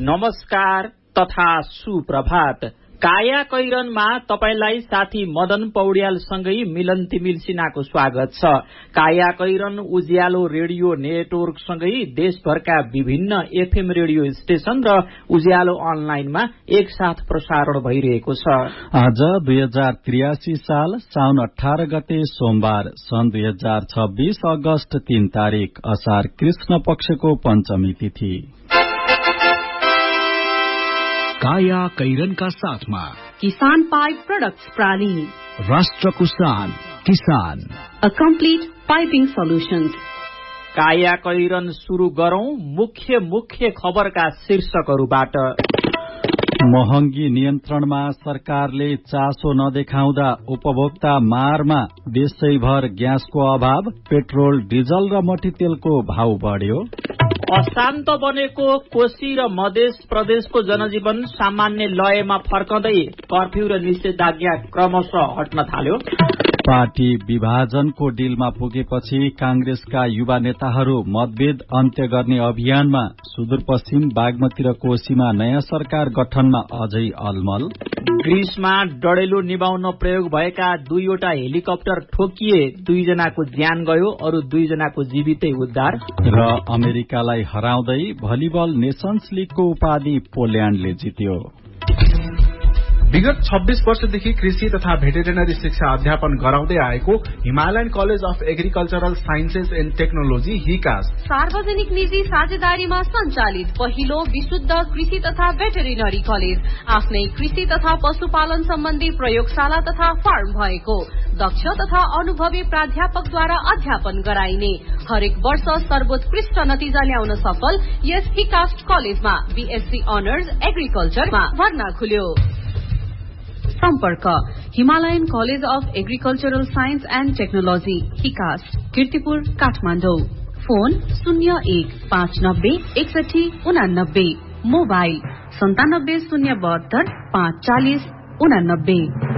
नमस्कार तथा सुप्रभात। काया कैरनमा तपाईलाई साथी मदन पौड्यालसँगै मिलन तिमिल सिन्हाको स्वागत छ। काया कैरन उज्यालो रेडियो नेटवर्कसँगै देशभरका विभिन्न एफएम रेडियो स्टेशन र उज्यालो अनलाइनमा एकसाथ प्रसारण भइरहेको छ। आज 2083 साल साउन 18 गते सोमबार सन् 2026 अगस्त 3 तारिक असार कृष्ण पक्षको पञ्चमी तिथि। काया कैरनका साथमा किसान पाइप प्रोडक्ट्स प्राली, राष्ट्रको शान किसान, अ कम्प्लिट पाइपिङ सोल्युशन्स। काया कैरन शुरू गरौं मुख्य खबरका शीर्षकहरूबाट। महँगी नियन्त्रणमा सरकारले चासो नदेखाउँदा उपभोक्ता मारमा, देशैभर ग्यासको अभाव, पेट्रोल डिजल र मट्टीतेलको भाव बढ्यो। अशान्त बनेको कोशी र मध्य प्रदेशको जनजीवन सामान्य लयमा फर्कँदै कर्फ्यू र निषेधाज्ञा क्रमशः हट्न थाल्यो। पार्टी विभाजनको डिलमा पुगेपछि कांग्रेसका युवा नेताहरू मतभेद अन्त्य गर्ने अभियानमा, सुदूरपश्चिम बागमती र कोशीमा नयाँ सरकार गठनमा अझै अलमल। ग्रीसमा डढेलो निभाउन प्रयोग भएका 2वटा हेलिकप्टर ठोकिए, 2 जनाको ज्यान गयो, अरू 2 जनाको जीवितै उद्धार। र अमेरिकालाई हराउँदै भलिबल नेशन्स लीगको उपाधि पोल्याण्डले जित्यो। विगत 26 वर्षदेखि कृषि तथा भेटेरिनरी शिक्षा अध्यापन गराउँदै आएको Himalayan college of agricultural sciences and technology हिकास सार्वजनिक निजी साझेदारीमा सञ्चालित पहिलो विशुद्ध कृषि तथा भेटेरिनरी कलेज, आफ्नै कृषि तथा पशुपालन सम्बन्धी प्रयोगशाला तथा फार्म भएको, दक्ष तथा अनुभवी प्राध्यापकद्वारा अध्यापन गराइने, हरेक वर्ष सर्वोत्कृष्ट नतिजा ल्याउन सफल यस हिकास्ट कलेजमा बीएससी अनर्स एग्रिकल्चरमा भर्ना खुल्यो। सम्पर्क Himalayan college of agricultural science and technology हिकास, Kirtipur, Kathmandu. Phone 0159 61 89, mobile 97 072 540 89।